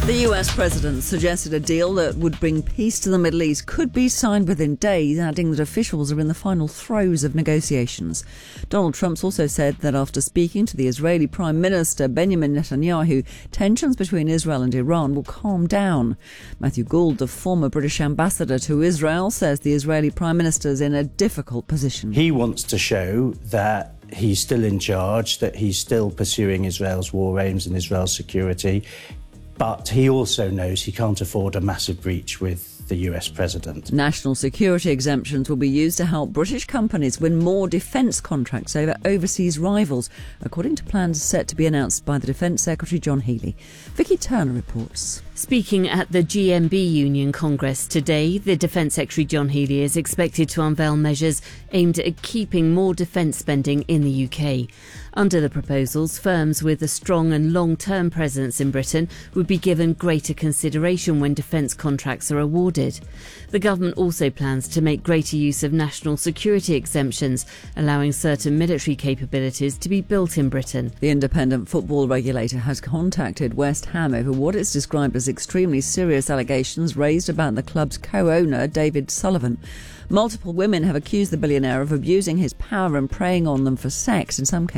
The US president suggested a deal that would bring peace to the Middle East could be signed within days, adding that officials are in the final throes of negotiations. Donald Trump's also said that after speaking to the Israeli Prime Minister Benjamin Netanyahu, tensions between Israel and Iran will calm down. Matthew Gould, the former British ambassador to Israel, says the Israeli Prime Minister is in a difficult position. He wants to show that he's still in charge, that he's still pursuing Israel's war aims and Israel's security. But he also knows he can't afford a massive breach with the US president. National security exemptions will be used to help British companies win more defence contracts over overseas rivals, according to plans set to be announced by the Defence Secretary John Healey. Vicky Turner reports. Speaking at the GMB Union Congress today, the Defence Secretary John Healey is expected to unveil measures aimed at keeping more defence spending in the UK. Under the proposals, firms with a strong and long-term presence in Britain would be given greater consideration when defence contracts are awarded. The government also plans to make greater use of national security exemptions, allowing certain military capabilities to be built in Britain. The independent football regulator has contacted West Ham over what it's described as extremely serious allegations raised about the club's co-owner, David Sullivan. Multiple women have accused the billionaire of abusing his power and preying on them for sex, in some cases